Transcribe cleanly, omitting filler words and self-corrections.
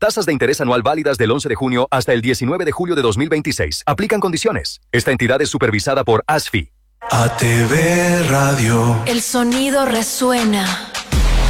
Tasas de interés anual válidas del 11 de junio hasta el 19 de julio de 2026. Aplican condiciones. Esta entidad es supervisada por ASFI. ATV Radio. El sonido resuena.